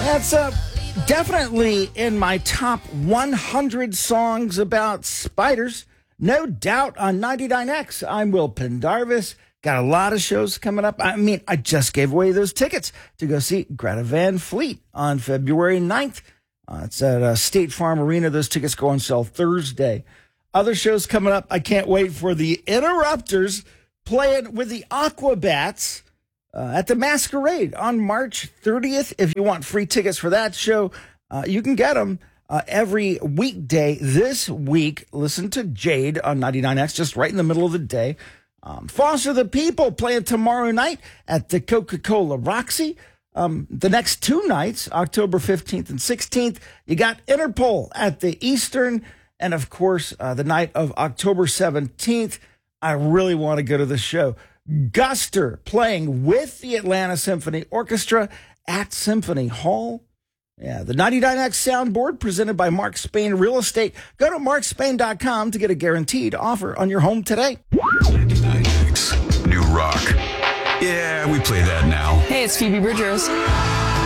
That's definitely in my top 100 songs about spiders. No doubt on 99X. I'm Will Pendarvis. Got a lot of shows coming up. I mean, I just gave away those tickets to go see Greta Van Fleet on February 9th. It's at State Farm Arena. Those tickets go on sale Thursday. Other shows coming up. I can't wait for the Interrupters playing with the Aquabats at the Masquerade on March 30th. If you want free tickets for that show, you can get them every weekday this week. Listen to Jade on 99X, just right in the middle of the day. Foster the People playing tomorrow night at the Coca-Cola Roxy. The next two nights, October 15th and 16th, you got Interpol at the Eastern. And, of course, the night of October 17th, I really want to go to the show. Guster playing with the Atlanta Symphony Orchestra at Symphony Hall. Yeah, the 99X soundboard presented by Mark Spain Real Estate. Go to markspain.com to get a guaranteed offer on your home today. 99X, new rock. Yeah, we play that now. Hey, it's Phoebe Bridgers.